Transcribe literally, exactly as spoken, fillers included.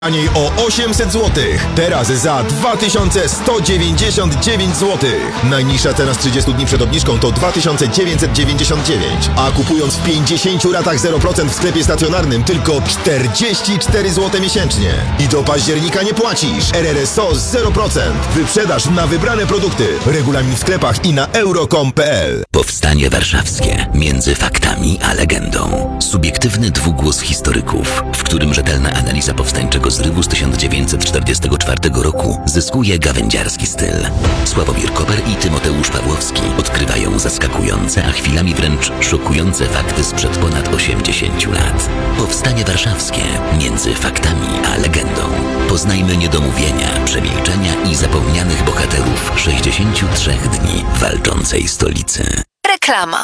Taniej o osiemset złotych. Teraz za dwa tysiące sto dziewięćdziesiąt dziewięć złotych. Najniższa cena z trzydziestu dni przed obniżką to dwa tysiące dziewięćset dziewięćdziesiąt dziewięć, a kupując w pięćdziesięciu ratach zero procent w sklepie stacjonarnym tylko czterdzieści cztery złote miesięcznie. I do października nie płacisz. R R S O zero procent. Wyprzedaż na wybrane produkty. Regulamin w sklepach i na euro kropka com kropka p l. Powstanie Warszawskie. Między faktami a legendą. Subiektywny dwugłos historyków, w którym rzetelna analiza powstańczego zrywu z tysiąc dziewięćset czterdziestego czwartego roku zyskuje gawędziarski styl. Sławomir Koper i Tymoteusz Pawłowski odkrywają zaskakujące, a chwilami wręcz szokujące fakty sprzed ponad osiemdziesięciu lat. Powstanie Warszawskie. Między faktami a legendą. Poznajmy niedomówienia, przemilczenia i zapomnianych bohaterów sześćdziesięciu trzech dni walczącej stolicy. Reklama.